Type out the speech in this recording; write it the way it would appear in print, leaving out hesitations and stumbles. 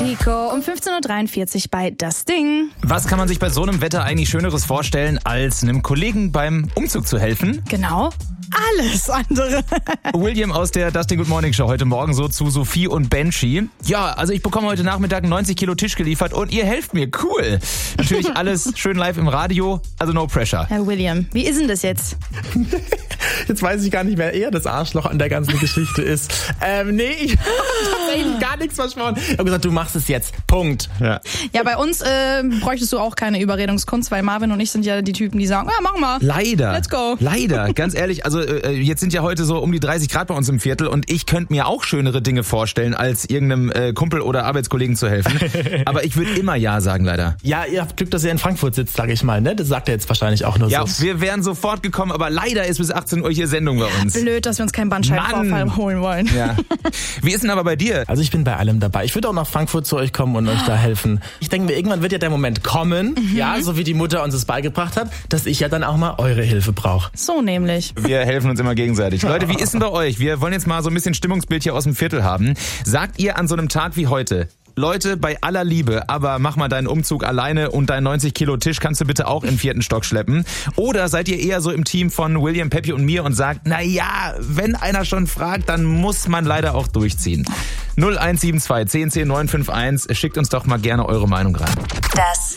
Chico um 15.43 Uhr bei Das Ding. Was kann man sich bei so einem Wetter eigentlich Schöneres vorstellen, als einem Kollegen beim Umzug zu helfen? Genau. Alles andere. William aus der Das Ding Good Morning Show heute Morgen so zu Sophie und Benji. Ja, also ich bekomme heute Nachmittag einen 90 Kilo Tisch geliefert und ihr helft mir. Cool. Natürlich alles schön live im Radio, also no pressure. Herr William, wie ist denn das jetzt? Jetzt weiß ich gar nicht, wer eher das Arschloch an der ganzen Geschichte ist. Nee, ich habe tatsächlich gar nichts versprochen. Ich habe gesagt, du machst es jetzt. Punkt. Ja, bei uns bräuchtest du auch keine Überredungskunst, weil Marvin und ich sind ja die Typen, die sagen, ja, mach mal. Leider. Let's go. Leider, ganz ehrlich, also jetzt sind ja heute so um die 30 Grad bei uns im Viertel und ich könnte mir auch schönere Dinge vorstellen, als irgendeinem Kumpel oder Arbeitskollegen zu helfen. Aber ich würde immer Ja sagen, leider. Ja, ihr habt Glück, dass ihr in Frankfurt sitzt, sage ich mal, ne? Das sagt er jetzt wahrscheinlich auch nur Ja, so. wir wären sofort gekommen, aber leider ist bis 18 Uhr hier Sendung bei uns. Blöd, dass wir uns keinen Bandscheibenvorfall holen wollen. Ja. Wie ist denn aber bei dir? Also ich bin bei allem dabei. Ich würde auch nach Frankfurt zu euch kommen und euch da helfen. Ich denke mir, irgendwann wird ja der Moment kommen, ja, so wie die Mutter uns es beigebracht hat, dass ich ja dann auch mal eure Hilfe brauche. So nämlich. Wir helfen uns immer gegenseitig. Leute, wie ist denn bei euch? Wir wollen jetzt mal so ein bisschen Stimmungsbild hier aus dem Viertel haben. Sagt ihr an so einem Tag wie heute, Leute, bei aller Liebe, aber mach mal deinen Umzug alleine und deinen 90 Kilo Tisch kannst du bitte auch im 4. Stock schleppen? Oder seid ihr eher so im Team von William, Peppi und mir und sagt, na ja, wenn einer schon fragt, dann muss man leider auch durchziehen. 0172 10 10 951, schickt uns doch mal gerne eure Meinung rein. Das